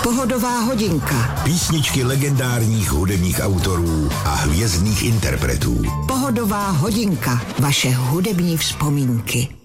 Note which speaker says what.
Speaker 1: Pohodová hodinka.
Speaker 2: Písničky legendárních hudebních autorů a hvězdných interpretů.
Speaker 1: Pohodová hodinka. Vaše hudební vzpomínky.